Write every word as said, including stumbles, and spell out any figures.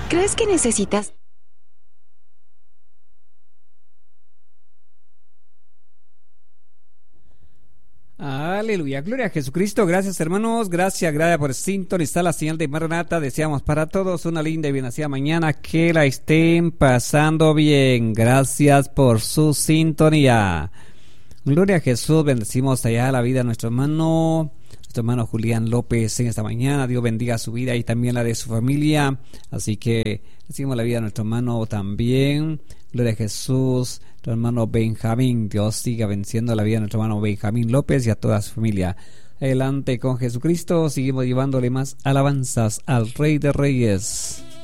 ¿Crees que necesitas? Aleluya, gloria a Jesucristo. Gracias, hermanos, gracias, gracias por sintonizar la señal de Maranata. Deseamos para todos una linda y bendecida mañana, que la estén pasando bien. Gracias por su sintonía. Gloria a Jesús. Bendecimos allá la vida de nuestro hermano nuestro hermano Julián López en esta mañana. Dios bendiga su vida y también la de su familia. Así que decimos la vida de nuestro hermano también. Gloria a Jesús. Nuestro hermano Benjamín, Dios siga venciendo la vida de nuestro hermano Benjamín López y a toda su familia. Adelante con Jesucristo. Seguimos llevándole más alabanzas al Rey de Reyes.